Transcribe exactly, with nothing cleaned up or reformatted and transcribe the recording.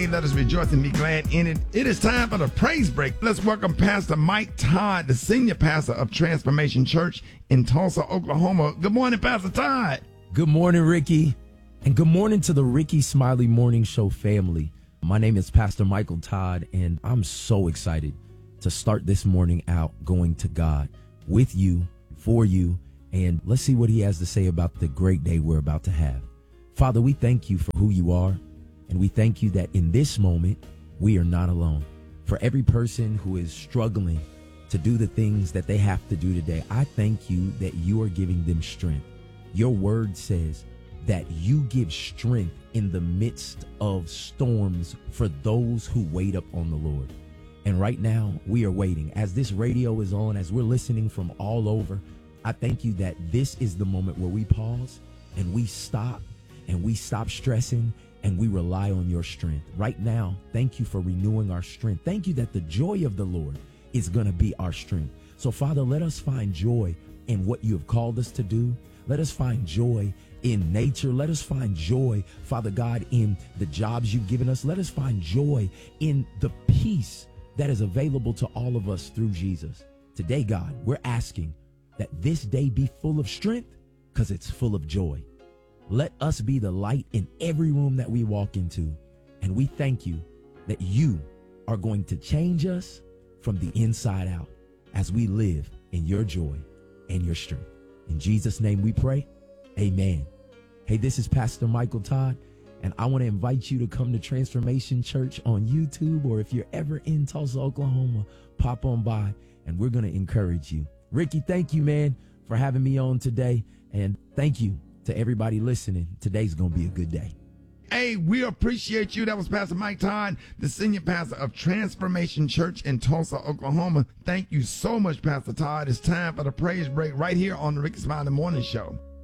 day. Let us rejoice and be glad in it. It is time for the praise break. Let's welcome Pastor Mike Todd, the senior pastor of Transformation Church in Tulsa, Oklahoma. Good morning, Pastor Todd. Good morning, Ricky. And good morning to the Ricky Smiley Morning Show family. My name is Pastor Michael Todd, and I'm so excited to start this morning out going to God with you, for you, and let's see what he has to say about the great day we're about to have. Father, we thank you for who you are, and we thank you that in this moment, we are not alone. For every person who is struggling to do the things that they have to do today, I thank you that you are giving them strength. Your word says that you give strength in the midst of storms for those who wait upon the Lord. And right now, we are waiting. As this radio is on, as we're listening from all over, I thank you that this is the moment where we pause and we stop and we stop stressing and we rely on your strength. Right now, thank you for renewing our strength. Thank you that the joy of the Lord is going to be our strength. So, Father, let us find joy in what you have called us to do. Let us find joy in nature. Let us find joy, Father God, in the jobs you've given us. Let us find joy in the peace that is available to all of us through Jesus. Today, God, we're asking that this day be full of strength because it's full of joy. Let us be the light in every room that we walk into. And we thank you that you are going to change us from the inside out as we live in your joy and your strength. In Jesus' name we pray. Amen. Hey, this is Pastor Michael Todd, and I want to invite you to come to Transformation Church on YouTube, or if you're ever in Tulsa, Oklahoma, pop on by, and we're going to encourage you. Ricky, thank you, man, for having me on today, and thank you to everybody listening. Today's going to be a good day. Hey, we appreciate you. That was Pastor Mike Todd, the senior pastor of Transformation Church in Tulsa, Oklahoma. Thank you so much, Pastor Todd. It's time for the praise break right here on the Ricky Smiley Morning Show.